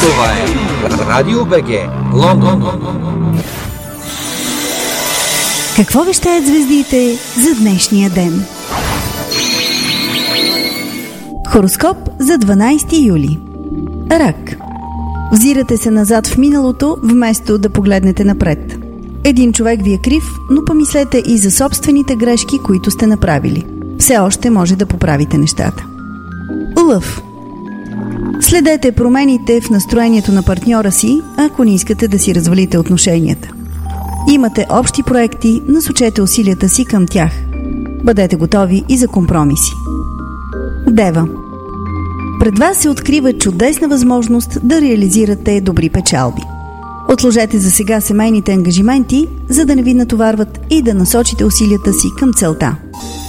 Това е Радио БГ, Лондон. Какво вещаят звездите за днешния ден? Хороскоп за 12 юли. Рак. Взирате се назад в миналото, вместо да погледнете напред. Един човек ви е крив, но помислете и за собствените грешки, които сте направили. Все още може да поправите нещата. Лъв. Следете промените в настроението на партньора си, ако не искате да си развалите отношенията. Имате общи проекти, насочете усилията си към тях. Бъдете готови и за компромиси. Дева. Пред вас се открива чудесна възможност да реализирате добри печалби. Отложете за сега семейните ангажименти, за да не ви натоварват и да насочите усилията си към целта.